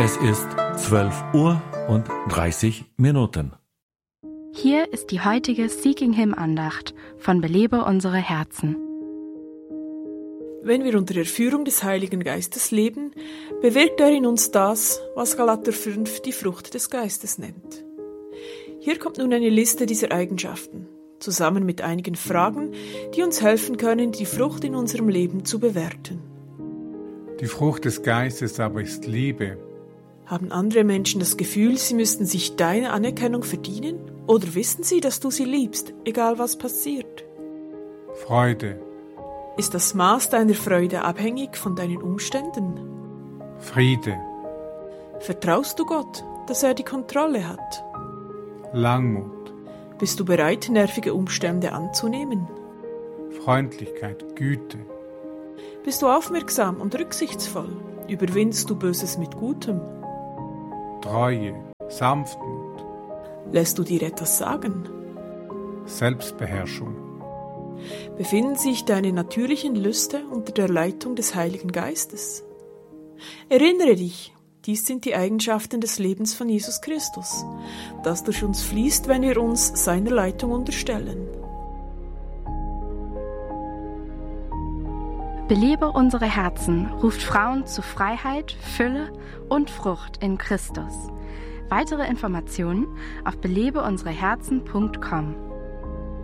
Es ist 12:30 Uhr. Hier ist die heutige Seeking Him Andacht von Belebe unsere Herzen. Wenn wir unter der Führung des Heiligen Geistes leben, bewirkt er in uns das, was Galater 5 die Frucht des Geistes nennt. Hier kommt nun eine Liste dieser Eigenschaften, zusammen mit einigen Fragen, die uns helfen können, die Frucht in unserem Leben zu bewerten. Die Frucht des Geistes aber ist Liebe. Haben andere Menschen das Gefühl, sie müssten sich deine Anerkennung verdienen? Oder wissen sie, dass du sie liebst, egal was passiert? Freude. Ist das Maß deiner Freude abhängig von deinen Umständen? Friede. Vertraust du Gott, dass er die Kontrolle hat? Langmut. Bist du bereit, nervige Umstände anzunehmen? Freundlichkeit, Güte. Bist du aufmerksam und rücksichtsvoll? Überwindest du Böses mit Gutem? Treue, Sanftmut. Lässt du dir etwas sagen? Selbstbeherrschung. Befinden sich deine natürlichen Lüste unter der Leitung des Heiligen Geistes? Erinnere dich, dies sind die Eigenschaften des Lebens von Jesus Christus, das durch uns fließt, wenn wir uns seiner Leitung unterstellen. Belebe unsere Herzen ruft Frauen zu Freiheit, Fülle und Frucht in Christus. Weitere Informationen auf belebeunsereherzen.com.